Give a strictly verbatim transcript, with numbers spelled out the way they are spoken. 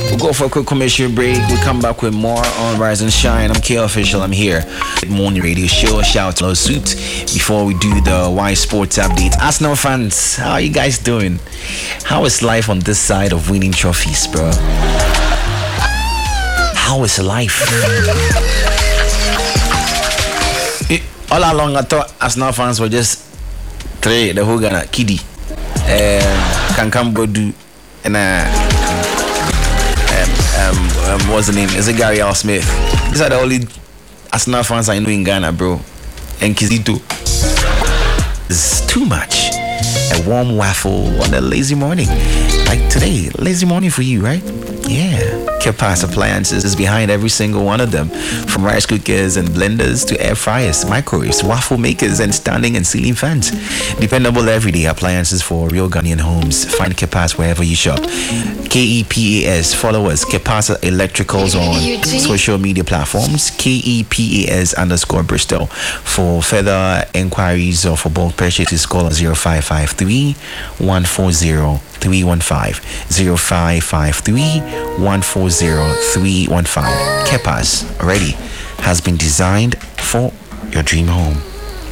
We'll go for a quick commercial break. We'll come back with more on Rise and Shine. I'm K Official. I'm here. Good morning radio show. Shout to those suit. Before we do the Y Sports update, Arsenal fans, how are you guys doing? How is life on this side of winning trophies, bro? How is life? It, all along, I thought Arsenal fans were just three, the whole Ghana, Kiddy, um, Kankan Bodu, and uh, um, um, um, what's the name? Is it Gary Al Smith? These are the only Arsenal fans I know in Ghana, bro. And Kizito. It's too much. A warm waffle on a lazy morning. Like today, lazy morning for you, right? Yeah. Kepas Appliances is behind every single one of them. From rice cookers and blenders to air fryers, microwaves, waffle makers, and standing and ceiling fans. Dependable everyday appliances for real Ghanaian homes. Find Kepas wherever you shop. K E P A S. Follow us, Kepas Electricals, on social media platforms. K E P A S underscore Bristol. For further inquiries or for bulk purchases, call us zero five five three, one four zero, three one five. zero five five three, one four zero, three one five. Kepas already has been designed for your dream home.